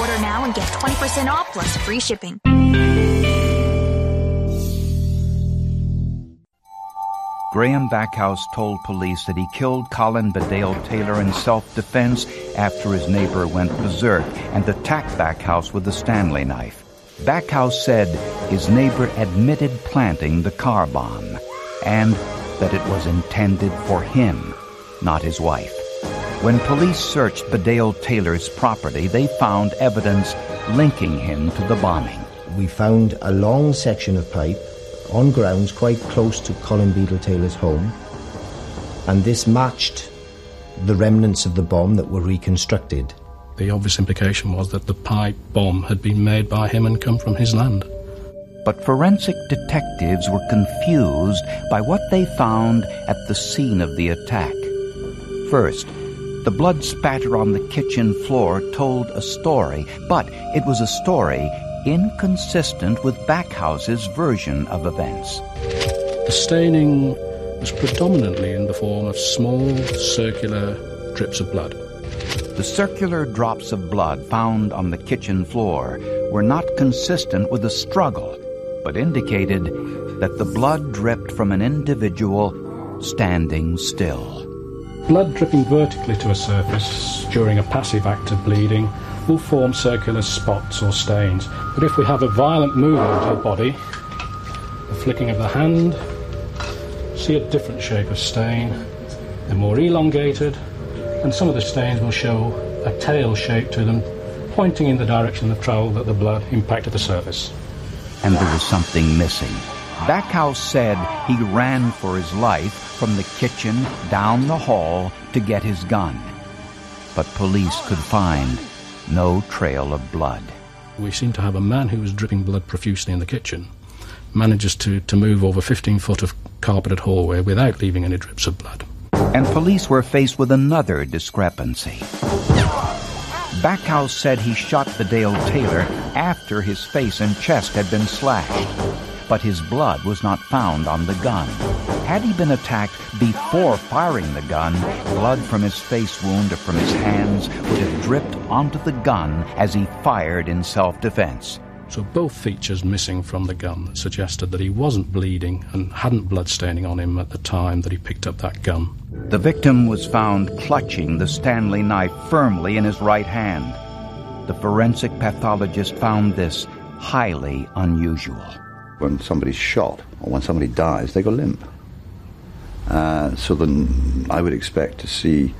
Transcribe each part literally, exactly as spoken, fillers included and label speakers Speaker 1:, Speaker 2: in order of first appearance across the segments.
Speaker 1: Order now and get twenty percent off plus free shipping.
Speaker 2: Graham Backhouse told police that he killed Colin Bedale Taylor in self-defense after his neighbor went berserk and attacked Backhouse with a Stanley knife. Backhouse said his neighbor admitted planting the car bomb and that it was intended for him, not his wife. When police searched Bedale Taylor's property, they found evidence linking him to the bombing.
Speaker 3: We found a long section of pipe on grounds quite close to Colin Bedale Taylor's home, and this matched the remnants of the bomb that were reconstructed.
Speaker 4: The obvious implication was that the pipe bomb had been made by him and come from his land.
Speaker 2: But forensic detectives were confused by what they found at the scene of the attack. First, the blood spatter on the kitchen floor told a story, but it was a story inconsistent with Backhouse's version of events.
Speaker 4: The staining was predominantly in the form of small, circular drips of blood.
Speaker 2: The circular drops of blood found on the kitchen floor were not consistent with a struggle, but indicated that the blood dripped from an individual standing still.
Speaker 4: Blood dripping vertically to a surface during a passive act of bleeding will form circular spots or stains. But if we have a violent movement of the body, a flicking of the hand, see a different shape of stain. They're more elongated, and some of the stains will show a tail shape to them, pointing in the direction of travel that the blood impacted the surface.
Speaker 2: And there was something missing. Backhouse said he ran for his life from the kitchen down the hall to get his gun. But police could find no trail of blood.
Speaker 4: We seem to have a man who was dripping blood profusely in the kitchen, manages to, to move over fifteen foot of carpeted hallway without leaving any drips of blood.
Speaker 2: And police were faced with another discrepancy. Backhouse said he shot Bedale Taylor after his face and chest had been slashed, but his blood was not found on the gun. Had he been attacked before firing the gun, blood from his face wound or from his hands would have dripped onto the gun as he fired in self-defense.
Speaker 4: So both features missing from the gun suggested that he wasn't bleeding and hadn't blood staining on him at the time that he picked up that gun.
Speaker 2: The victim was found clutching the Stanley knife firmly in his right hand. The forensic pathologist found this highly unusual.
Speaker 5: When somebody's shot or when somebody dies, they go limp. Uh, so then I would expect to see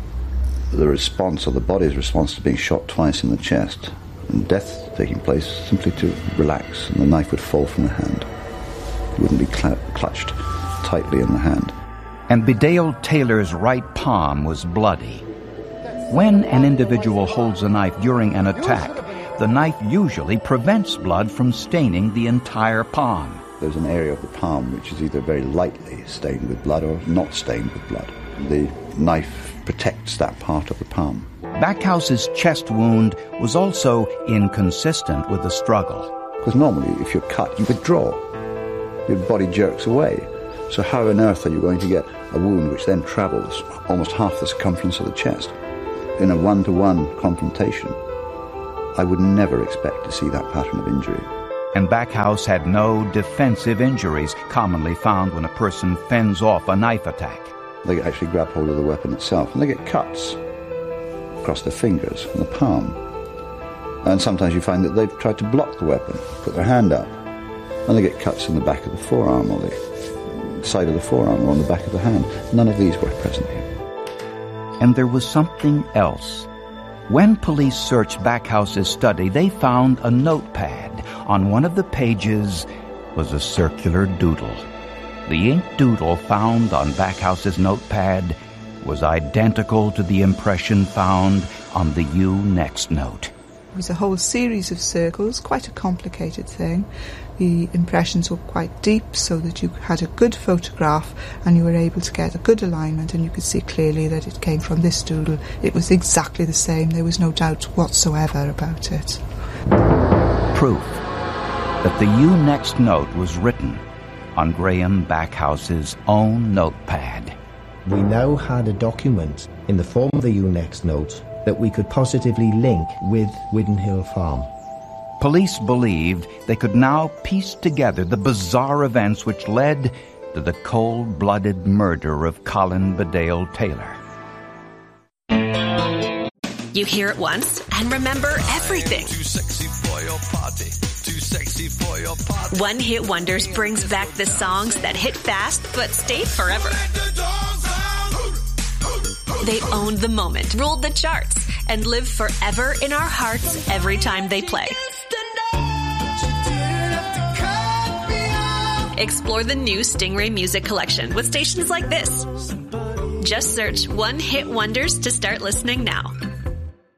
Speaker 5: the response or the body's response to being shot twice in the chest and death taking place simply to relax, and the knife would fall from the hand. It wouldn't be cl- clutched tightly in the hand.
Speaker 2: And Bedale Taylor's right palm was bloody. When an individual holds a knife during an attack, the knife usually prevents blood from staining the entire palm.
Speaker 5: There's an area of the palm which is either very lightly stained with blood or not stained with blood. The knife protects that part of the palm.
Speaker 2: Backhouse's chest wound was also inconsistent with the struggle.
Speaker 5: Because normally if you're cut, you withdraw. Your body jerks away. So how on earth are you going to get a wound which then travels almost half the circumference of the chest? In a one-to-one confrontation, I would never expect to see that pattern of injury.
Speaker 2: And Backhouse had no defensive injuries commonly found when a person fends off a knife attack.
Speaker 5: They actually grab hold of the weapon itself, and they get cuts across their fingers and the palm. And sometimes you find that they've tried to block the weapon, put their hand up, and they get cuts in the back of the forearm or the side of the forearm or on the back of the hand. None of these were present here.
Speaker 2: And there was something else. When police searched Backhouse's study, they found a notepad. On one of the pages was a circular doodle. The ink doodle found on Backhouse's notepad was identical to the impression found on the U next note.
Speaker 6: It was a whole series of circles, quite a complicated thing. The impressions were quite deep so that you had a good photograph and you were able to get a good alignment, and you could see clearly that it came from this doodle. It was exactly the same. There was no doubt whatsoever about it.
Speaker 2: Proof that the U next note was written on Graham Backhouse's own notepad.
Speaker 3: We now had a document in the form of the U next note that we could positively link with Widdenhill Farm.
Speaker 2: Police believed they could now piece together the bizarre events which led to the cold-blooded murder of Colin Bedale Taylor.
Speaker 7: You hear it once and remember everything.
Speaker 8: Too sexy for your party. Too sexy for your party.
Speaker 7: One Hit Wonders brings back the songs that hit fast but stayed forever. They owned the moment, ruled the charts, and live forever in our hearts every time they play. Explore the new Stingray Music Collection with stations like this. Just search One Hit Wonders to start listening now.